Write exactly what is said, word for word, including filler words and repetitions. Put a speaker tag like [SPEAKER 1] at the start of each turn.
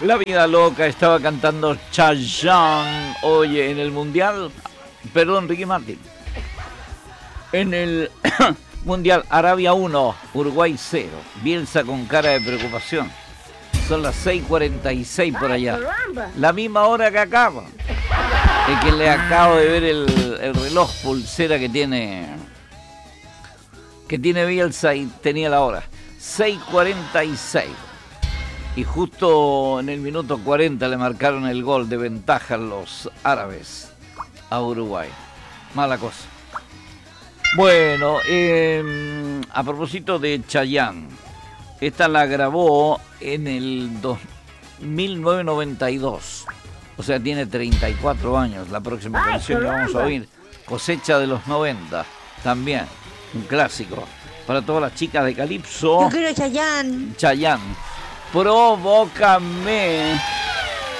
[SPEAKER 1] La vida loca estaba cantando Chayanne. Oye, en el Mundial, perdón, Ricky Martin. En el Mundial, Arabia uno, Uruguay cero. Bielsa con cara de preocupación. Son las seis cuarenta y seis por allá. La misma hora que acaba. Es que le acabo de ver el, el reloj pulsera que tiene que tiene Bielsa y tenía la hora. seis cuarenta y seis. Y justo en el minuto cuarenta le marcaron el gol de ventaja los árabes a Uruguay. Mala cosa. Bueno, eh, a propósito de Chayanne, esta la grabó en el dos, mil novecientos noventa y dos. O sea, tiene treinta y cuatro años. La próxima
[SPEAKER 2] Ay,
[SPEAKER 1] canción que vamos a
[SPEAKER 2] caramba.
[SPEAKER 1] oír, Cosecha de los noventa, también un clásico. Para todas las chicas de Calipso,
[SPEAKER 2] Yo quiero Chayanne.
[SPEAKER 1] Chayanne, Provócame.